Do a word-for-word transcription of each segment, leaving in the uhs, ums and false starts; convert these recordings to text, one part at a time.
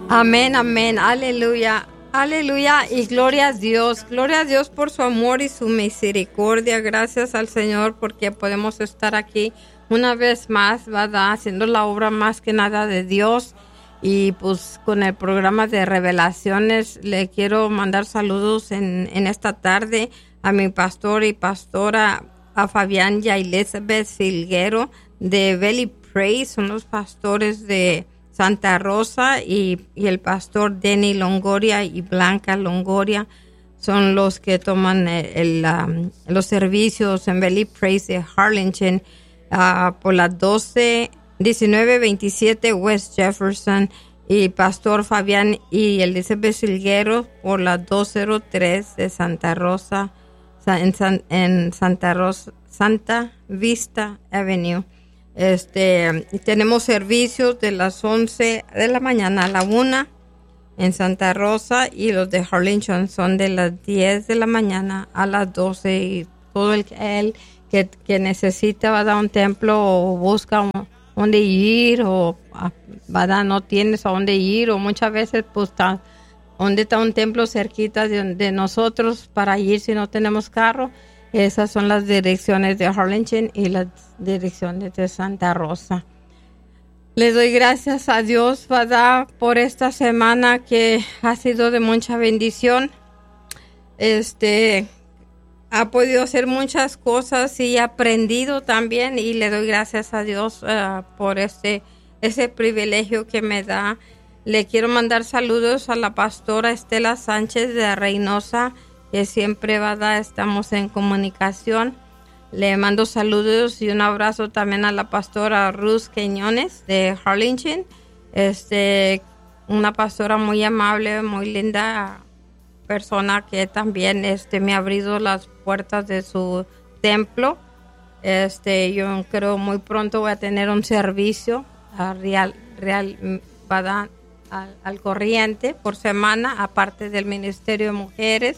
Amén, amén, aleluya, aleluya y gloria a Dios, gloria a Dios por su amor y su misericordia. Gracias al Señor porque podemos estar aquí una vez más, ¿verdad? Haciendo la obra más que nada de Dios. Y pues con el programa de revelaciones le quiero mandar saludos en, en esta tarde a mi pastor y pastora, a Fabián y a Elizabeth Silguero de Belly Praise, son los pastores de Santa Rosa, y, y el pastor Denny Longoria y Blanca Longoria son los que toman el, el, um, los servicios en Belly Praise de Harlingen uh, por las doce diecinueve veintisiete West Jefferson, y pastor Fabián y Elizabeth Silguero por la doscientos tres de Santa Rosa, en, San, en Santa Rosa, Santa Vista Avenue. Este, tenemos servicios de las once de la mañana a la una en Santa Rosa, y los de Harlingen son de las diez de la mañana a las doce, y todo el, el que, que necesita va a dar un templo o busca un dónde ir, o ¿verdad? No tienes a dónde ir, o muchas veces pues está, donde está un templo cerquita de, de nosotros para ir si no tenemos carro. Esas son las direcciones de Harlingen y las direcciones de Santa Rosa. Le doy gracias a Dios, ¿verdad? Por esta semana que ha sido de mucha bendición. Este... Ha podido hacer muchas cosas y he aprendido también, y le doy gracias a Dios uh, por este ese privilegio que me da. Le quiero mandar saludos a la pastora Estela Sánchez de Reynosa, que siempre va a dar, estamos en comunicación. Le mando saludos y un abrazo también a la pastora Ruth Quiñones de Harlingen, este, una pastora muy amable, muy linda persona que también este me ha abierto las puertas de su templo. Este, yo creo muy pronto voy a tener un servicio a real real ¿verdad? Al, al corriente por semana, aparte del ministerio de mujeres.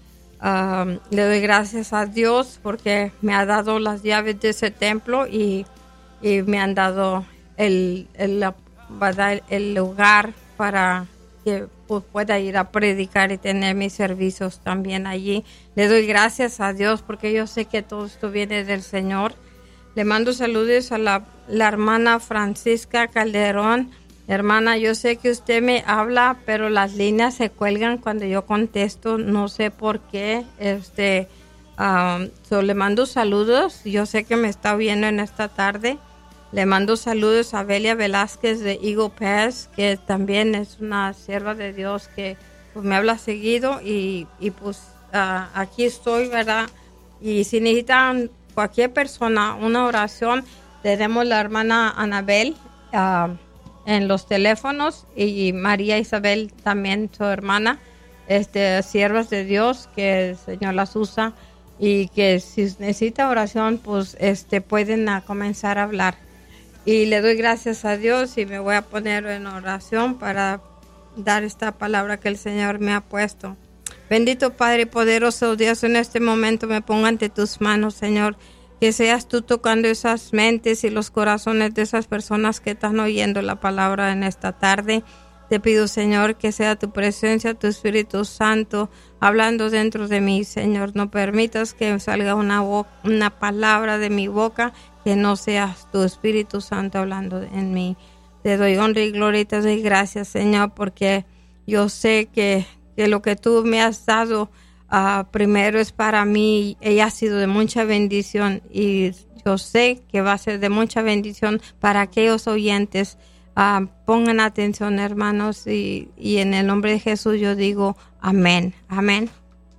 Um, le doy gracias a Dios porque me ha dado las llaves de ese templo, y, y me han dado el, el, ¿verdad? el lugar para que pues, pueda ir a predicar y tener mis servicios también allí. Le doy gracias a Dios porque yo sé que todo esto viene del Señor. Le mando saludos a la, la hermana Francisca Calderón. Hermana, yo sé que usted me habla, pero las líneas se cuelgan cuando yo contesto, no sé por qué. Este, um, so le mando saludos, yo sé que me está viendo en esta tarde. Le mando saludos a Belia Velázquez de Eagle Pass, que también es una sierva de Dios que pues, me habla seguido, y, y pues uh, aquí estoy, ¿verdad? Y si necesitan cualquier persona una oración, tenemos la hermana Anabel uh, en los teléfonos, y María Isabel también, su hermana, este, siervas de Dios, que el Señor las usa, y que si necesita oración, pues este, pueden uh, comenzar a hablar. Y le doy gracias a Dios, y me voy a poner en oración para dar esta palabra que el Señor me ha puesto. Bendito Padre poderoso Dios, en este momento me pongo ante tus manos, Señor. Que seas tú tocando esas mentes y los corazones de esas personas que están oyendo la palabra en esta tarde. Te pido, Señor, que sea tu presencia, tu Espíritu Santo, hablando dentro de mí, Señor. No permitas que salga una, bo- una palabra de mi boca que no seas tu Espíritu Santo hablando en mí. Te doy honra y gloria y te doy gracias, Señor, porque yo sé que, que lo que tú me has dado uh, primero es para mí. Ella ha sido de mucha bendición, y yo sé que va a ser de mucha bendición para aquellos oyentes. Uh, pongan atención, hermanos, y, y en el nombre de Jesús yo digo amén, amén.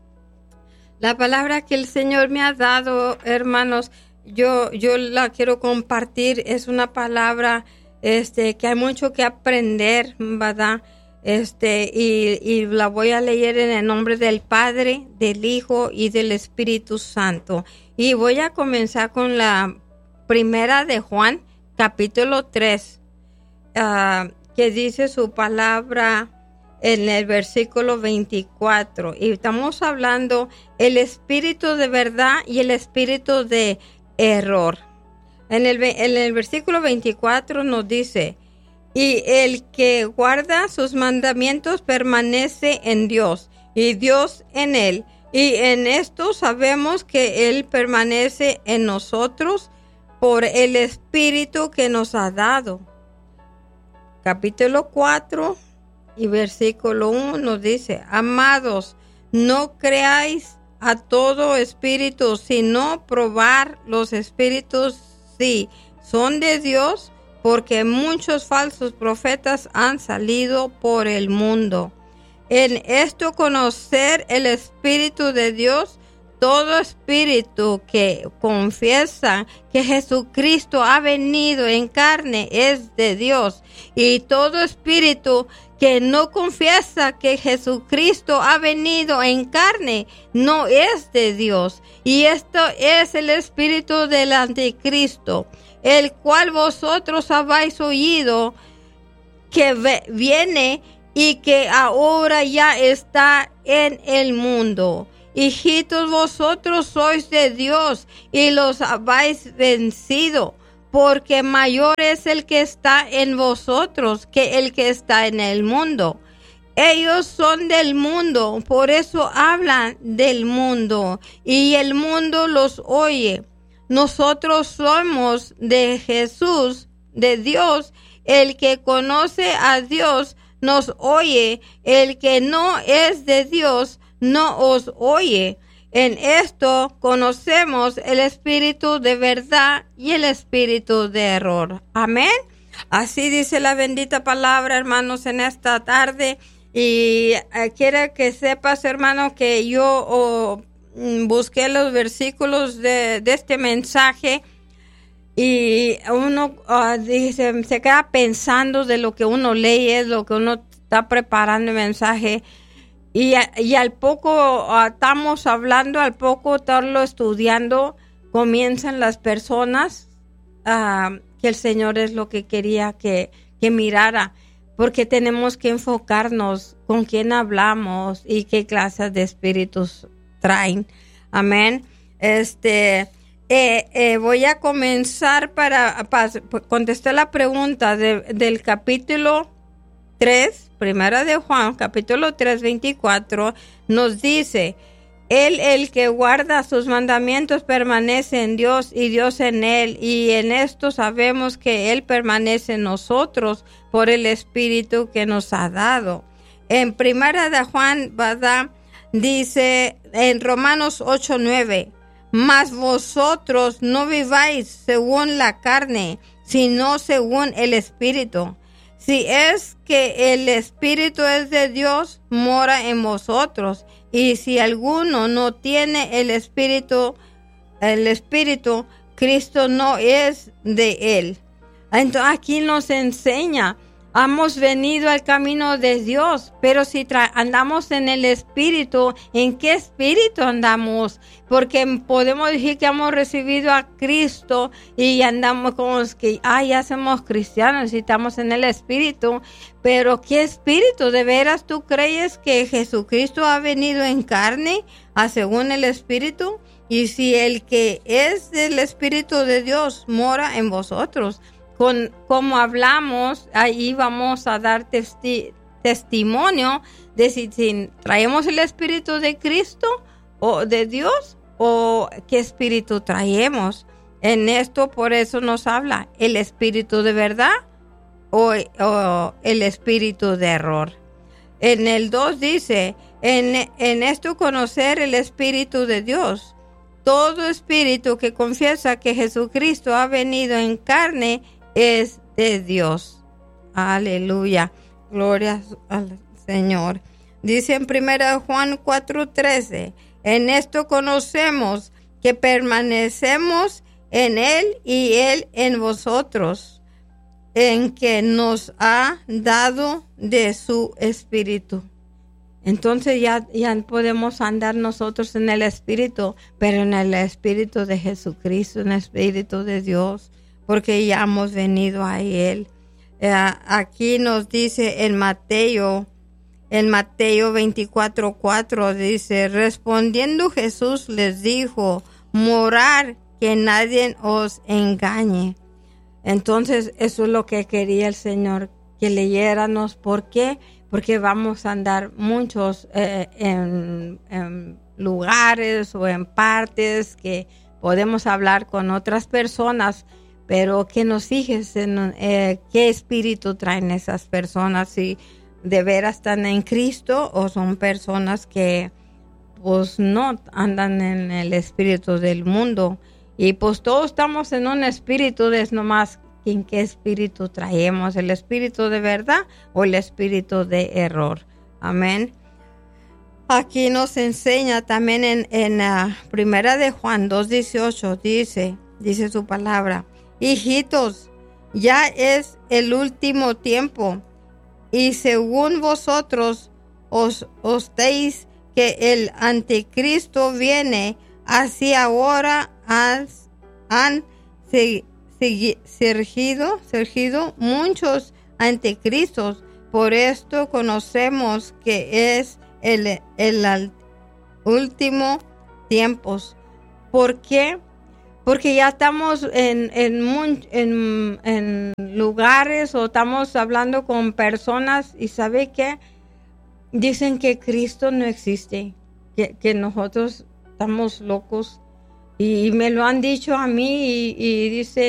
La palabra que el Señor me ha dado, hermanos, yo, yo la quiero compartir. Es una palabra este, que hay mucho que aprender, ¿verdad? Este, y, y la voy a leer en el nombre del Padre, del Hijo y del Espíritu Santo. Y voy a comenzar con la primera de Juan, capítulo tres. Uh, que dice su palabra en el versículo veinticuatro, y estamos hablando el espíritu de verdad y el espíritu de error. En el, en el versículo veinticuatro nos dice: y el que guarda sus mandamientos permanece en Dios, y Dios en él. Y en esto sabemos que Él permanece en nosotros por el Espíritu que nos ha dado. Capítulo cuatro y versículo uno nos dice: amados, no creáis a todo espíritu, sino probar los espíritus si son de Dios, porque muchos falsos profetas han salido por el mundo. En esto conocer el Espíritu de Dios, todo espíritu que confiesa que Jesucristo ha venido en carne es de Dios, y todo espíritu que no confiesa que Jesucristo ha venido en carne no es de Dios. Y esto es el espíritu del anticristo, el cual vosotros habéis oído que viene y que ahora ya está en el mundo. Hijitos, vosotros sois de Dios y los habéis vencido, porque mayor es el que está en vosotros que el que está en el mundo. Ellos son del mundo, por eso hablan del mundo, y el mundo los oye. Nosotros somos de Jesús, de Dios. El que conoce a Dios nos oye, el que no es de Dios no os oye. En esto conocemos el espíritu de verdad y el espíritu de error. Amén. Así dice la bendita palabra, hermanos, en esta tarde. Y eh, quiero que sepas, hermano, que yo oh, busqué los versículos de, de este mensaje. Y uno uh, dice, se queda pensando de lo que uno lee, es lo que uno está preparando el mensaje. Y, y al poco uh, estamos hablando, al poco estarlo estudiando, comienzan las personas uh, que el Señor es lo que quería que, que mirara. Porque tenemos que enfocarnos con quién hablamos y qué clases de espíritus traen. Amén. Este... Eh, eh, voy a comenzar para, para contestar la pregunta de, del capítulo tres, primera de Juan, capítulo tres, veinticuatro, nos dice: Él, el que guarda sus mandamientos, permanece en Dios y Dios en él, y en esto sabemos que Él permanece en nosotros por el Espíritu que nos ha dado. En primera de Juan, ¿verdad? Dice en Romanos ocho, nueve: mas vosotros no viváis según la carne, sino según el Espíritu. Si es que el Espíritu es de Dios, mora en vosotros. Y si alguno no tiene el Espíritu, el Espíritu, Cristo no es de él. Entonces aquí nos enseña, hemos venido al camino de Dios, pero si andamos en el Espíritu, ¿en qué Espíritu andamos? Porque podemos decir que hemos recibido a Cristo y andamos como que, ah, ya somos cristianos y estamos en el Espíritu, pero ¿qué Espíritu? ¿De veras tú crees que Jesucristo ha venido en carne, a según el Espíritu? Y si el que es del Espíritu de Dios mora en vosotros, con como hablamos, ahí vamos a dar testi- testimonio de si, si traemos el Espíritu de Cristo o de Dios o qué Espíritu traemos. En esto, por eso nos habla el Espíritu de verdad o, o el Espíritu de error. En el dos dice, en, en esto conocer el Espíritu de Dios. Todo espíritu que confiesa que Jesucristo ha venido en carne es de Dios. Aleluya. Gloria al Señor. Dice en primera Juan cuatro, trece: en esto conocemos que permanecemos en Él y Él en vosotros, en que nos ha dado de su Espíritu. Entonces ya, ya podemos andar nosotros en el Espíritu, pero en el Espíritu de Jesucristo, en el Espíritu de Dios, porque ya hemos venido a Él. Eh, aquí nos dice en Mateo, en Mateo veinticuatro, cuatro, dice: respondiendo Jesús les dijo, morad, que nadie os engañe. Entonces eso es lo que quería el Señor, que leyéramos. ¿Por qué? Porque vamos a andar muchos eh, en, en lugares o en partes que podemos hablar con otras personas, pero que nos fijes en eh, qué espíritu traen esas personas, si de veras están en Cristo o son personas que pues no andan en el espíritu del mundo. Y pues todos estamos en un espíritu, es nomás en qué espíritu traemos, el espíritu de verdad o el espíritu de error. Amén. Aquí nos enseña también en, en uh, Primera de Juan dos dieciocho, dice, dice su palabra: hijitos, ya es el último tiempo, y según vosotros os ostéis que el anticristo viene, así ahora has, han se, se, surgido, surgido muchos anticristos. Por esto conocemos que es el, el último tiempos. ¿Por qué? Porque ya estamos en, en, en, en lugares o estamos hablando con personas y ¿sabe qué? Dicen que Cristo no existe, que, que nosotros estamos locos y, y me lo han dicho a mí y, y dicen